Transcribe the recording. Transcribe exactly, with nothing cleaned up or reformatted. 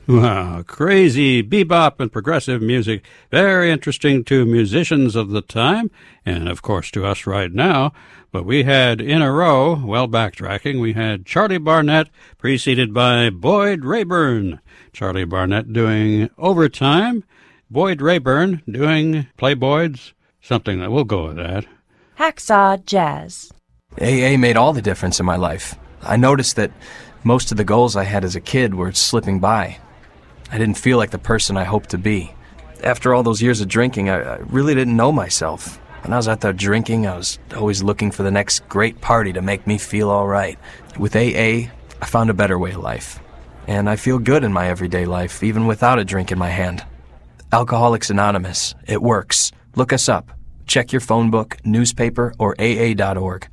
Wow, crazy bebop and progressive music, very interesting to musicians of the time, and of course to us right now. But we had in a row, well, backtracking, we had Charlie Barnet preceded by Boyd Rayburn. Charlie Barnet doing Overtime, Boyd Rayburn doing Playboys, something that we'll go with that. Hacksaw Jazz. A A made all the difference in my life. I noticed that most of the goals I had as a kid were slipping by. I didn't feel like the person I hoped to be. After all those years of drinking, I, I really didn't know myself. When I was out there drinking, I was always looking for the next great party to make me feel all right. With A A, I found a better way of life. And I feel good in my everyday life, even without a drink in my hand. Alcoholics Anonymous. It works. Look us up. Check your phone book, newspaper, or A A dot org.